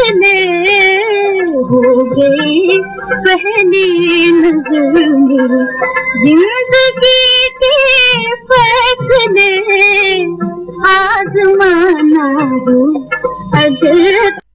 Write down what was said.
में हो गई पहली नजर में, जिंदगी के फैसले आजमाना हो अगर